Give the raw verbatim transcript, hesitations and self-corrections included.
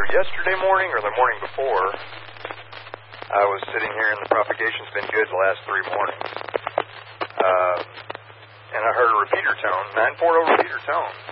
either yesterday morning or the morning before, I was sitting here and the propagation's been good the last three mornings. Uh, and I heard a repeater tone, nine four zero repeater tone.